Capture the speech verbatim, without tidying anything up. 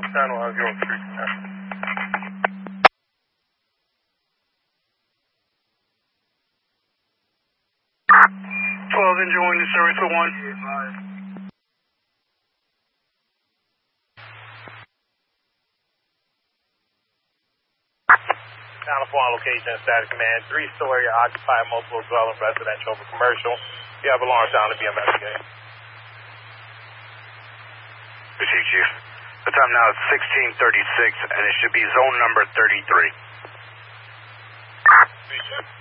San Juan, zero three. twelve, engine one, service for one. California location and status command. Three-story occupied multiple dwelling residential over commercial. You have alarm sound to be investigated. Receive, Chief. The time now is sixteen thirty-six, and it should be zone number thirty-three. Three,